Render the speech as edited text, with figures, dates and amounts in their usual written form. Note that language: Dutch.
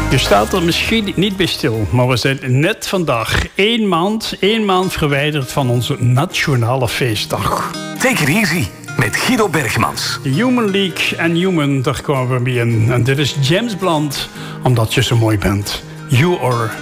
Je staat er misschien niet bij stil, maar we zijn net vandaag 1 maand verwijderd van onze nationale feestdag. Take it easy met Guido Bergmans. De Human League en Human, daar kwamen we mee in. En dit is James Blunt, omdat je zo mooi bent. You are